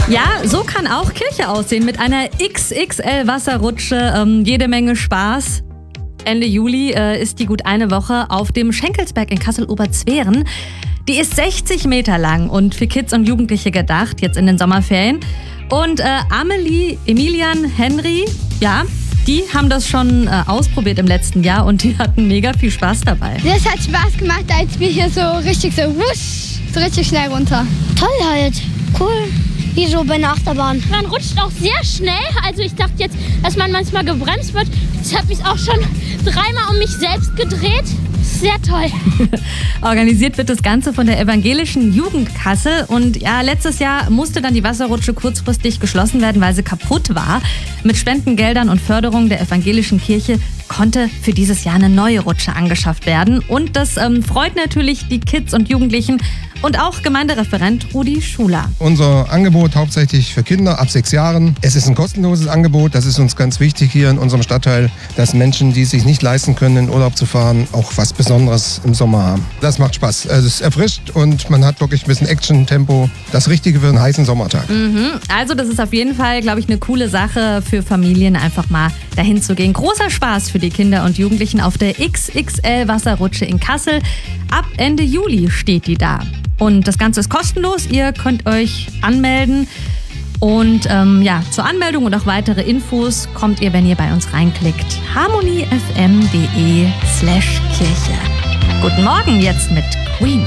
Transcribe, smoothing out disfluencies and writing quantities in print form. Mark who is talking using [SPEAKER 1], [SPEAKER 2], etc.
[SPEAKER 1] Ja, so kann auch Kirche aussehen mit einer XXL-Wasserrutsche. Jede Menge Spaß. Ende Juli ist die gut eine Woche auf dem Schenkelsberg in Kassel-Oberzweren. Die ist 60 Meter lang und für Kids und Jugendliche gedacht, jetzt in den Sommerferien. Und Amelie, Emilian, Henry, ja, die haben das schon ausprobiert im letzten Jahr und die hatten mega viel Spaß dabei.
[SPEAKER 2] Das hat Spaß gemacht, als wir hier so richtig so wusch, so richtig schnell runter.
[SPEAKER 3] Toll halt, cool. Wie so bei einer Achterbahn.
[SPEAKER 4] Man rutscht auch sehr schnell. Also ich dachte jetzt, dass man manchmal gebremst wird. Ich habe mich auch schon 3-mal um mich selbst gedreht. Sehr toll.
[SPEAKER 1] Organisiert wird das Ganze von der Evangelischen Jugend Kassel. Und ja, letztes Jahr musste dann die Wasserrutsche kurzfristig geschlossen werden, weil sie kaputt war. Mit Spendengeldern und Förderung der evangelischen Kirche konnte für dieses Jahr eine neue Rutsche angeschafft werden. Und das freut natürlich die Kids und Jugendlichen und auch Gemeindereferent Rudi Schuler.
[SPEAKER 5] Unser Angebot hauptsächlich für Kinder ab 6 Jahren. Es ist ein kostenloses Angebot. Das ist uns ganz wichtig hier in unserem Stadtteil, dass Menschen, die es sich nicht leisten können, in Urlaub zu fahren, auch was Besonderes im Sommer haben. Das macht Spaß. Also es ist erfrischt und man hat wirklich ein bisschen Action-Tempo. Das Richtige für einen heißen Sommertag.
[SPEAKER 1] Also das ist auf jeden Fall, glaube ich, eine coole Sache für Familien, einfach mal dahin zu gehen. Großer Spaß für die Kinder und Jugendlichen auf der XXL-Wasserrutsche in Kassel. Ab Ende Juli steht die da. Und das Ganze ist kostenlos. Ihr könnt euch anmelden. Und zur Anmeldung und auch weitere Infos kommt ihr, wenn ihr bei uns reinklickt. harmoniefm.de/Kirche. Guten Morgen jetzt mit Queen.